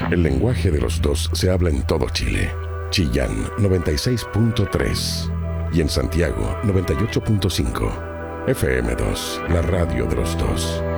El lenguaje de los dos se habla en todo Chile. Chillán 96.3 y en Santiago 98.5. FM2, la radio de los dos.